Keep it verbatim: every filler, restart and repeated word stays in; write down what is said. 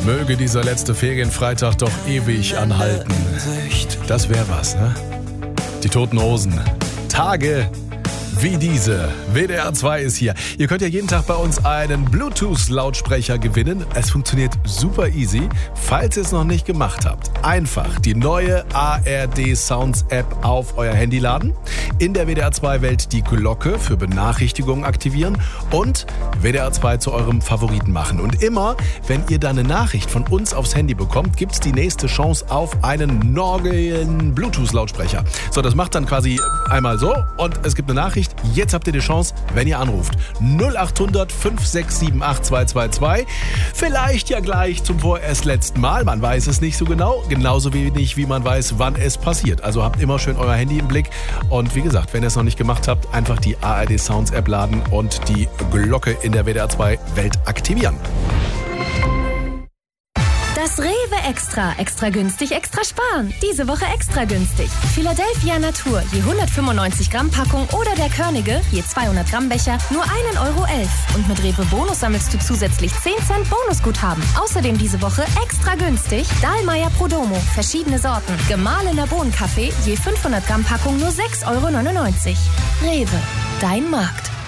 Möge dieser letzte Ferienfreitag doch ewig anhalten. Das wäre was, ne? Die Toten Hosen. Tage wie diese. W D R zwei ist hier. Ihr könnt ja jeden Tag bei uns einen Bluetooth-Lautsprecher gewinnen. Es funktioniert super easy, falls ihr es noch nicht gemacht habt. Einfach die neue A R D Sounds App auf euer Handy laden, in der W D R zwei Welt die Glocke für Benachrichtigungen aktivieren und W D R zwei zu eurem Favoriten machen. Und immer, wenn ihr dann eine Nachricht von uns aufs Handy bekommt, gibt es die nächste Chance auf einen neuen Bluetooth-Lautsprecher. So, das macht dann quasi einmal so und es gibt eine Nachricht. Jetzt habt ihr die Chance, wenn ihr anruft. null acht hundert fünf sechs sieben acht zwei zwei zwei. Vielleicht ja gleich zum vorerst letzten Mal. Man weiß es nicht so genau. Genauso wenig, wie man weiß, wann es passiert. Also habt immer schön euer Handy im Blick. Und wie gesagt, wenn ihr es noch nicht gemacht habt, einfach die A R D Sounds App laden und die Glocke in der W D R zwei Welt aktivieren. Das Rewe Extra. Extra günstig, extra sparen. Diese Woche extra günstig. Philadelphia Natur, je hundertfünfundneunzig Gramm Packung oder der Körnige, je zweihundert Gramm Becher, nur ein Euro elf. Und mit Rewe Bonus sammelst du zusätzlich zehn Cent Bonusguthaben. Außerdem diese Woche extra günstig Dahlmeier Prodomo, verschiedene Sorten. Gemahlener Bohnenkaffee, je fünfhundert Gramm Packung nur sechs Euro neunundneunzig. Rewe, dein Markt.